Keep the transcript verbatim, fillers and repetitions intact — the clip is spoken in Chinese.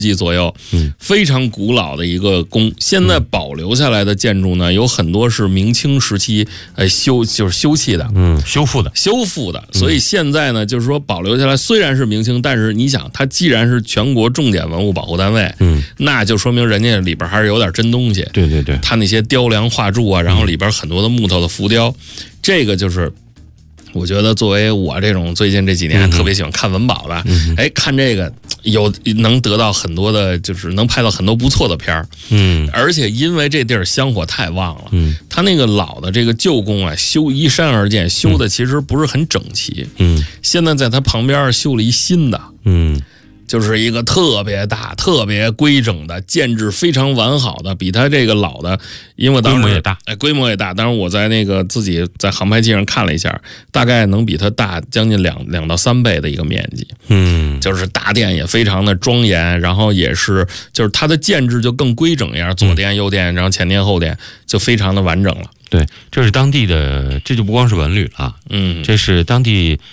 纪左右，嗯，非常古老的一个宫。现在保留下来的建筑呢，有很多是明清时期呃修就是修葺的， 嗯，修复的， 修复的。所以现在呢，就是说保留下来，虽然是明清，但是你想，它既然是全国重点文物保护单位，嗯，那就说明人家里边还是有点真东西。 对对对， 它那些雕梁画柱啊，然后里边很多的木头的浮雕，这个就是。我觉得作为我这种最近这几年特别喜欢看文保的，嗯、哎，看这个有能得到很多的，就是能拍到很多不错的片儿。嗯，而且因为这地儿香火太旺了，嗯，他那个老的这个旧宫啊，修依山而建，修的其实不是很整齐。嗯，现在在它旁边修了一新的，嗯。就是一个特别大、特别规整的建制非常完好的，比它这个老的，因为当时规模也大， 哎，规模也大。当然我在那个自己在航拍器上看了一下，大概能比它大将近两两到三倍的一个面积。嗯，就是大殿也非常的庄严，然后也是就是它的建制就更规整一样，左殿、右殿，然后前殿、后殿就非常的完整了。 对，这是当地的，这就不光是文旅了，嗯，这是当地。